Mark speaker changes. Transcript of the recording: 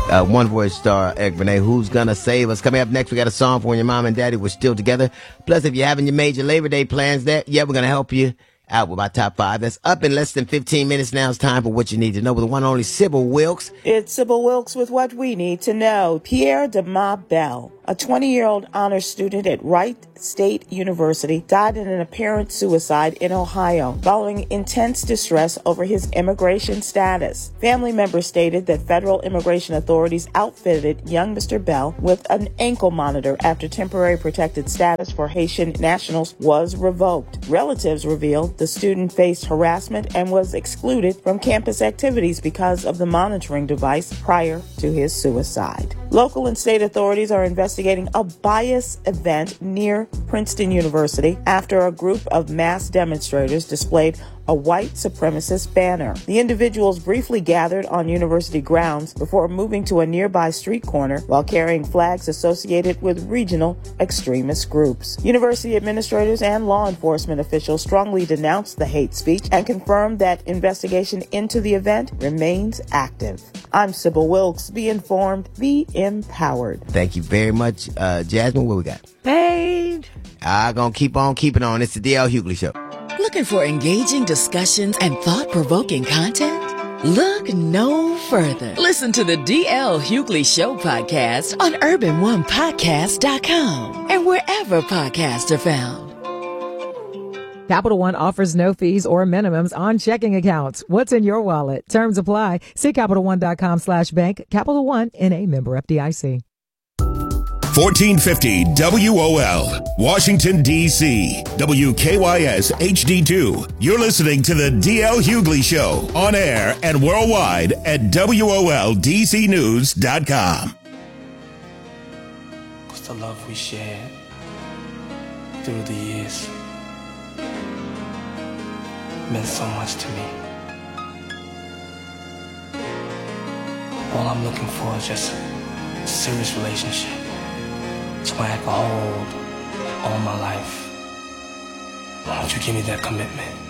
Speaker 1: One Voice star Eric Benet, Who's Gonna Save Us? Coming up next, we got a song for when your mom and daddy were still together. Plus, if you're having your major Labor Day plans there, we're gonna help you out with my top 5. That's up in less than 15 minutes. Now it's time for what you need to know with the one and only Sybil Wilkes.
Speaker 2: It's Sybil Wilkes with what we need to know. Pierre DeMar Bell, a 20-year-old honors student at Wright State University, died in an apparent suicide in Ohio following intense distress over his immigration status. Family members stated that federal immigration authorities outfitted young Mr. Bell with an ankle monitor after temporary protected status for Haitian nationals was revoked. Relatives revealed the student faced harassment and was excluded from campus activities because of the monitoring device prior to his suicide. Local and state authorities are investigating a bias event near Princeton University after a group of mass demonstrators displayed a white supremacist banner. The individuals briefly gathered on university grounds before moving to a nearby street corner while carrying flags associated with regional extremist groups. University administrators and law enforcement officials strongly denounced the hate speech and confirmed that investigation into the event remains active. I'm Sybil Wilkes. Be informed, be empowered.
Speaker 1: Thank you very much, Jasmine. What we got?
Speaker 2: Paid.
Speaker 1: I'm gonna keep on keeping on. It's the DL Hughley Show.
Speaker 3: Looking for engaging discussions and thought-provoking content? Look no further. Listen to the DL Hughley Show podcast on UrbanOnePodcast.com and wherever podcasts are found.
Speaker 4: Capital One offers no fees or minimums on checking accounts. What's in your wallet? Terms apply. See CapitalOne.com/bank. Capital One, N.A. member FDIC.
Speaker 5: 1450 WOL, Washington, D.C. WKYS HD2. You're listening to the DL Hughley Show on air and worldwide at WOLDCnews.com.
Speaker 6: Because the love we shared through the years meant so much to me. All I'm looking for is just a serious relationship. So I can hold all my life. Why don't you give me that commitment?